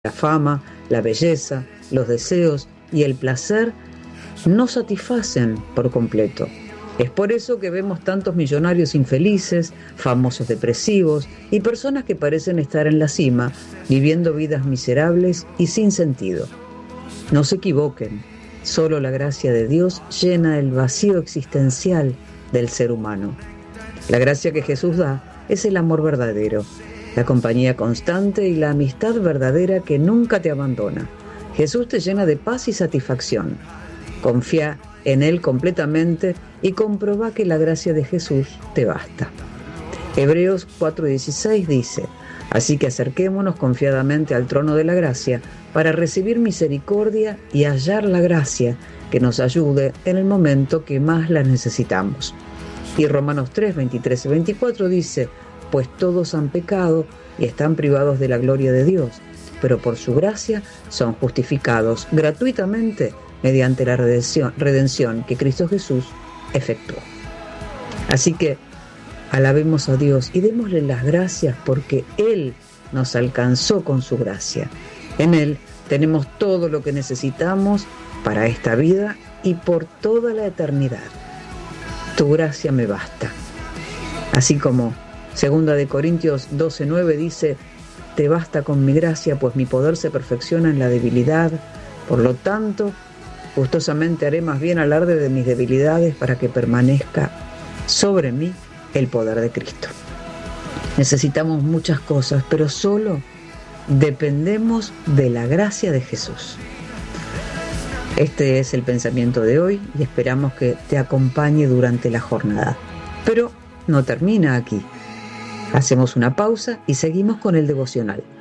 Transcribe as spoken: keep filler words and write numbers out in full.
La fama, la belleza, los deseos y el placer no satisfacen por completo. Es por eso que vemos tantos millonarios infelices, famosos depresivos y personas que parecen estar en la cima, viviendo vidas miserables y sin sentido. No se equivoquen, solo la gracia de Dios llena el vacío existencial del ser humano. La gracia que Jesús da es el amor verdadero, la compañía constante y la amistad verdadera que nunca te abandona. Jesús te llena de paz y satisfacción. Confía en Él completamente y comprobá que la gracia de Jesús te basta. Hebreos cuatro dieciséis dice: así que acerquémonos confiadamente al trono de la gracia para recibir misericordia y hallar la gracia que nos ayude en el momento que más la necesitamos. Y Romanos tres veintitrés y veinticuatro dice: pues todos han pecado y están privados de la gloria de Dios, pero por su gracia son justificados gratuitamente mediante la redención, redención que Cristo Jesús efectuó. Así que alabemos a Dios y démosle las gracias porque Él nos alcanzó con su gracia. En Él tenemos todo lo que necesitamos para esta vida y por toda la eternidad. Tu gracia me basta. Así como Segunda de Corintios doce nueve dice: te basta con mi gracia, pues mi poder se perfecciona en la debilidad. Por lo tanto, gustosamente haré más bien alarde de mis debilidades para que permanezca sobre mí el poder de Cristo. Necesitamos muchas cosas, pero solo dependemos de la gracia de Jesús. Este es el pensamiento de hoy y esperamos que te acompañe durante la jornada. Pero no termina aquí. Hacemos una pausa y seguimos con el devocional.